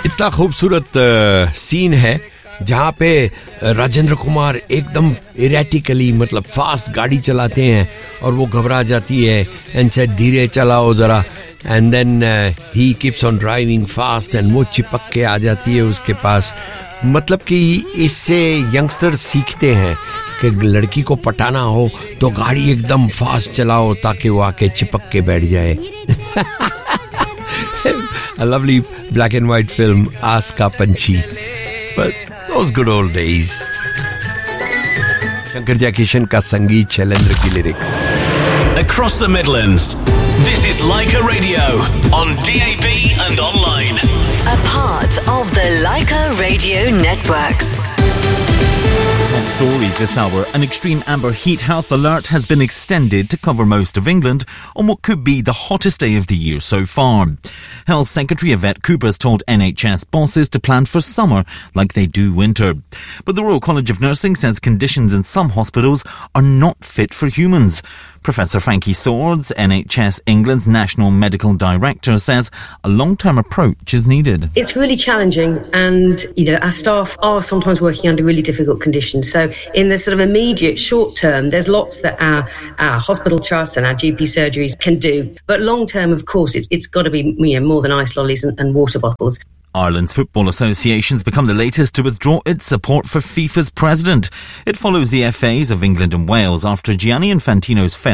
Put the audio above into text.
इतना खूबसूरत सीन है जहाँ पे राजेंद्र कुमार एकदम इरेटिकली मतलब फास्ट गाड़ी चलाते हैं और वो घबरा जाती है एंड से धीरे चलाओ जरा and then he keeps on driving fast and वो चिपक के आ जाती है उसके पास. मतलब कि इससे यंगस्टर्स सीखते हैं कि लड़की को पटाना हो तो गाड़ी एकदम फास्ट चलाओ ताकि वो आके चिपक के बैठ जाए. A lovely black and white film, Aas Ka Panchi. But those good old days. Shankar Jaikishan ka Sangeet, Shailendra ki lyrics. Across the Midlands, this is Leica Radio on DAB and online. A part of the Leica Radio Network. Top stories this hour. An extreme amber heat health alert has been extended to cover most of England on what could be the hottest day of the year so far. Health Secretary Yvette Cooper has told NHS bosses to plan for summer like they do winter. But the Royal College of Nursing says conditions in some hospitals are not fit for humans. Professor Frankie Swords, NHS England's National Medical Director, says a long-term approach is needed. It's really challenging and, our staff are sometimes working under really difficult conditions. So in the sort of immediate short term, there's lots that our hospital trusts and our GP surgeries can do. But long term, of course, it's got to be, more than ice lollies and water bottles. Ireland's Football Association's become the latest to withdraw its support for FIFA's president. It follows the FAs of England and Wales after Gianni Infantino's failed